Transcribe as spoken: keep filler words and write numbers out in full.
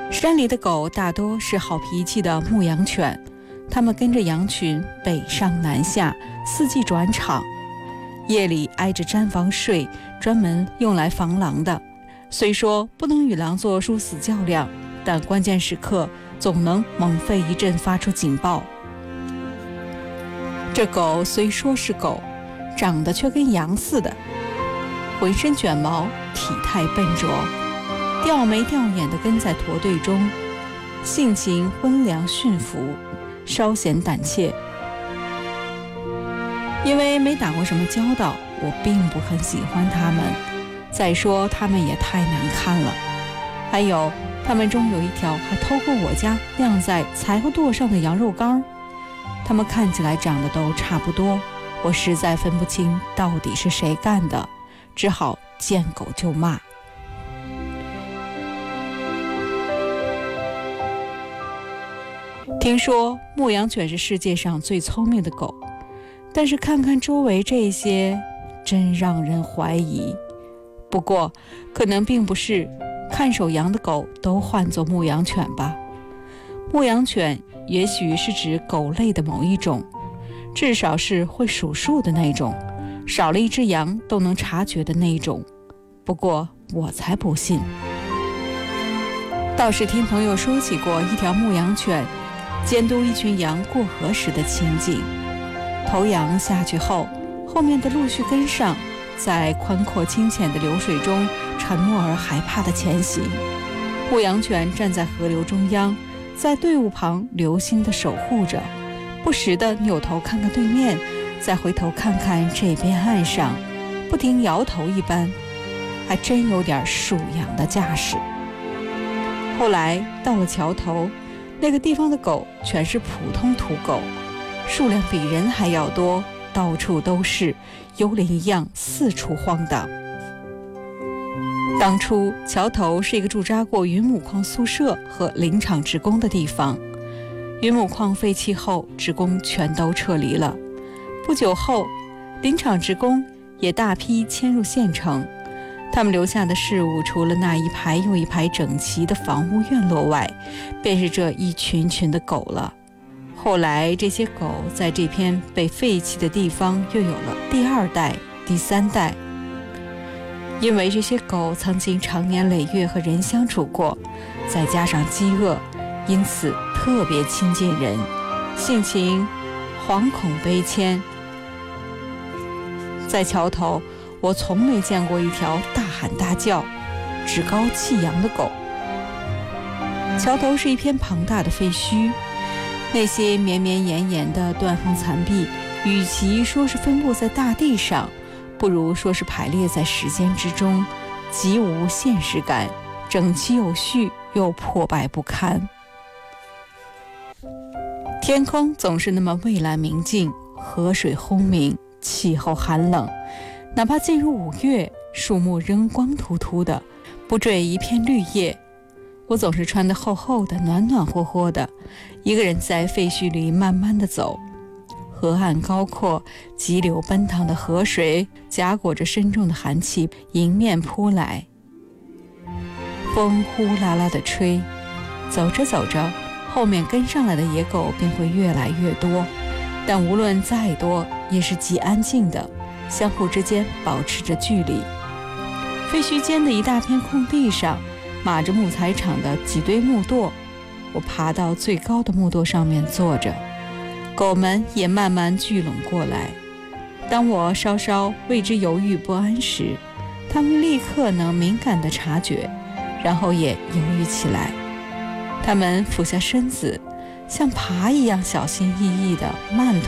山里的狗大多是好脾气的牧羊犬，它们跟着羊群北上南下，四季转场，夜里挨着毡房睡，专门用来防狼的。虽说不能与狼做殊死较量，但关键时刻总能猛吠一阵，发出警报。这狗虽说是狗，长得却跟羊似的，浑身卷毛，体态笨拙，掉眉掉眼地跟在驼队中，性情温良驯服，稍显胆怯。因为没打过什么交道，我并不很喜欢它们。再说它们也太难看了，还有它们中有一条还偷过我家晾在柴火垛上的羊肉干。它们看起来长得都差不多，我实在分不清到底是谁干的，只好见狗就骂。听说牧羊犬是世界上最聪明的狗，但是看看周围这些，真让人怀疑。不过可能并不是看守羊的狗都唤作牧羊犬吧。牧羊犬也许是指狗类的某一种，至少是会数数的那种，少了一只羊都能察觉的那种。不过我才不信。倒是听朋友说起过一条牧羊犬监督一群羊过河时的情景。头羊下去后，后面的陆续跟上，在宽阔清浅的流水中沉默而害怕地前行。牧羊犬站在河流中央，在队伍旁留心地守护着，不时地扭头看看对面，再回头看看这边岸上，不停摇头一般，还真有点属羊的架势。后来到了桥头，那个地方的狗全是普通土狗，数量比人还要多，到处都是，幽灵一样四处晃荡。当初桥头是一个驻扎过云母矿宿舍和林场职工的地方，云母矿废弃后，职工全都撤离了。不久后，林场职工也大批迁入县城，他们留下的事物，除了那一排又一排整齐的房屋院落外，便是这一群群的狗了。后来这些狗在这片被废弃的地方又有了第二代、第三代。因为这些狗曾经长年累月和人相处过，再加上饥饿，因此特别亲近人，性情惶恐悲谦。在桥头，我从没见过一条大喊大叫、趾高气扬的狗。桥头是一片庞大的废墟，那些绵绵延延的断垣残壁，与其说是分布在大地上，不如说是排列在时间之中，极无现实感，整齐有序又破败不堪。天空总是那么蔚蓝明净，河水轰鸣，气候寒冷，哪怕进入五月，树木仍光秃秃的，不缀一片绿叶。我总是穿得厚厚的，暖暖和和的，一个人在废墟里慢慢地走。河岸高阔，急流奔腾的河水夹裹着深重的寒气迎面扑来，风呼啦啦地吹。走着走着，后面跟上来的野狗便会越来越多，但无论再多，也是极安静的，相互之间保持着距离。废墟间的一大片空地上，码着木材厂的几堆木垛，我爬到最高的木垛上面坐着，狗们也慢慢聚拢过来。当我稍稍为之犹豫不安时，它们立刻能敏感地察觉，然后也犹豫起来。它们俯下身子，像爬一样小心翼翼地慢